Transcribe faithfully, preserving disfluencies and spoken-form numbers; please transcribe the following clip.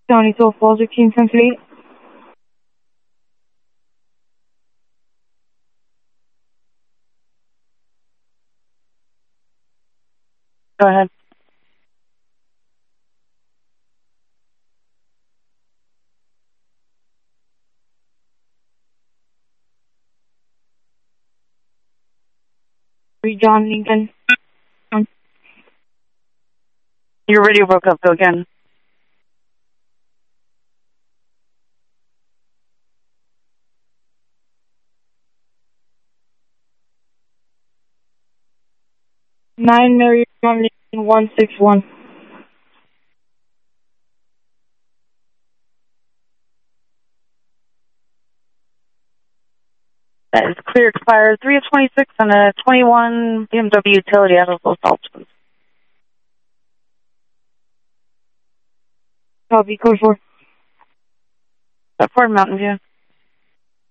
County Twelve Falls, eighteen seventy-eight. Go ahead. John Lincoln. Your radio broke up, go again. Nine Mary John Lincoln one six one. That is clear, expired three of twenty-six on a twenty-one B M W utility out of Los Altos. Copy, code four. Ford Mountain View.